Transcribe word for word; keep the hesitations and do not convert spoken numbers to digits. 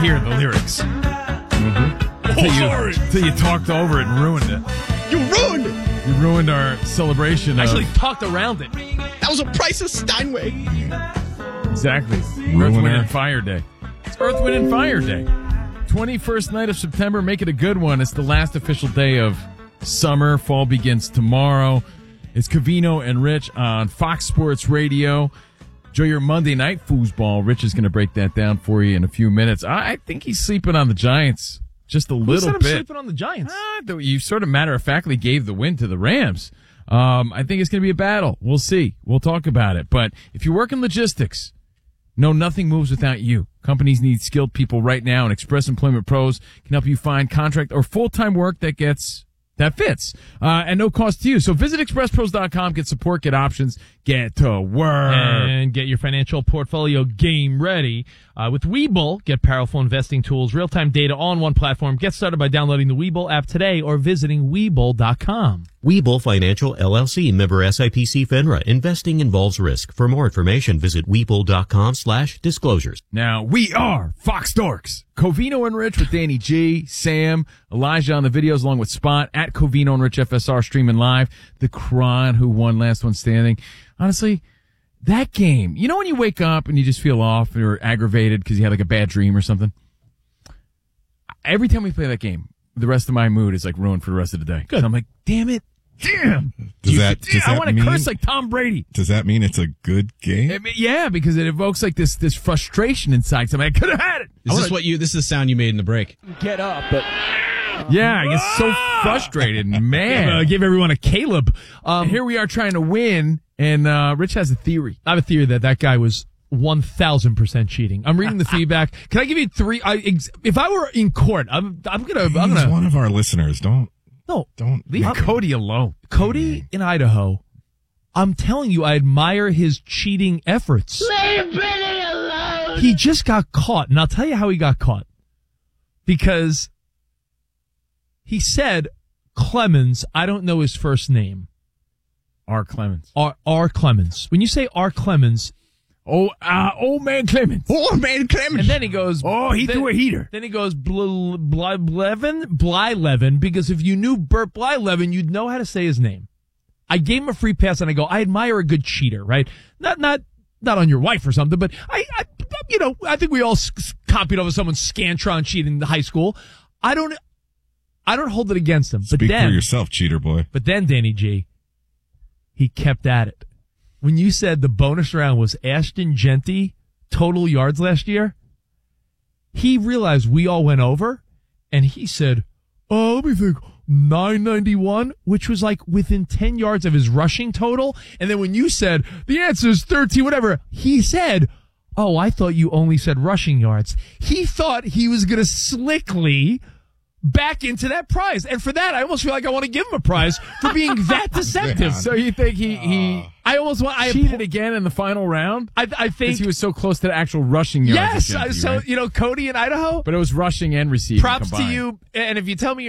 hear the lyrics. Mm-hmm. Until you, until you talked over it and ruined it. You ruined it. You ruined our celebration. Actually of, talked around it. That was a Price of Steinway. Exactly. Earth, Ruiner. Wind, and Fire Day. It's Earth, Wind, and Fire Day. twenty-first night of September. Make it a good one. It's the last official day of summer. Fall begins tomorrow. It's Covino and Rich on Fox Sports Radio. Enjoy your Monday night foosball. Rich is going to break that down for you in a few minutes. I think he's sleeping on the Giants just a Who little said I'm bit. sleeping on the Giants? Ah, you sort of matter-of-factly gave the win to the Rams. Um, I think it's going to be a battle. We'll see. We'll talk about it. But if you work in logistics, no, nothing moves without you. Companies need skilled people right now, and Express Employment Pros can help you find contract or full-time work that gets that fits, uh, and no cost to you. So visit express pros dot com, get support, get options, get to work. And get your financial portfolio game ready. Uh, with Webull, get powerful investing tools, real-time data all on one platform. Get started by downloading the Webull app today or visiting Webull dot com. Webull Financial L L C, member S I P C FINRA. Investing involves risk. For more information, visit Webull dot com slash disclosures. Now, we are Fox Dorks. Covino and Rich with Danny G, Sam, Elijah on the videos along with Spot at Covino and Rich F S R streaming live. The Cron who won last one standing. Honestly, that game, you know when you wake up and you just feel off or aggravated because you had like a bad dream or something? Every time we play that game, the rest of my mood is like ruined for the rest of the day. Good. I'm like, damn it. Damn. Does You- that, does I that want to mean, curse like Tom Brady. does that mean it's a good game? I mean, yeah, because it evokes like this this frustration inside. So I'm like, I could have had it. Is this what you? This is the sound you made in the break. Get up, but Yeah, I get so frustrated, man. uh, give everyone a Caleb. Um, And here we are trying to win, and uh, Rich has a theory. I have a theory that that guy was one thousand percent cheating. I'm reading the feedback. Can I give you three? I, ex- if I were in court, I'm, I'm gonna, I'm He's gonna, one of our listeners. Don't, no, don't. Leave I'm- Cody alone. Cody in Idaho. I'm telling you, I admire his cheating efforts. Leave Brittany alone. He just got caught, and I'll tell you how he got caught. Because he said Clemens, I don't know his first name. R. Clemens. R. R. Clemens. When you say R. Clemens, Oh, uh, old man Clemens. Oh, man, Clemens. and then he goes, Oh, he then, threw a heater. Then he goes, Bl- Blylevin? Blylevin, because if you knew Burt Blylevin, you'd know how to say his name. I gave him a free pass, and I go, I admire a good cheater, right? Not, not, not on your wife or something, but I, I you know, I think we all s- s- copied over someone's Scantron cheat in high school. I don't, I don't hold it against him. But Speak then, for yourself, cheater boy. But then, Danny G, he kept at it. When you said the bonus round was Ashton Genty total yards last year, he realized we all went over, and he said, oh, let me think, nine ninety-one, which was like within ten yards of his rushing total. And then when you said, the answer is thirteen, whatever, he said, oh, I thought you only said rushing yards. He thought he was going to slickly back into that prize. And for that, I almost feel like I want to give him a prize for being that deceptive. So you think he, he I almost want, I cheated again in the final round? I, I think Because he was so close to the actual rushing yards. yes. of Genty, So, right? you know, Cody in Idaho, But it was rushing and receiving props combined. to you. And if you tell me